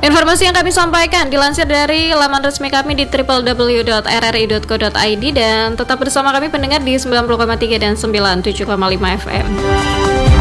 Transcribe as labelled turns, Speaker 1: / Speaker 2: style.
Speaker 1: Informasi yang kami sampaikan dilansir dari laman resmi kami di www.rri.co.id dan tetap bersama kami pendengar di 90,3 dan 97,5 FM.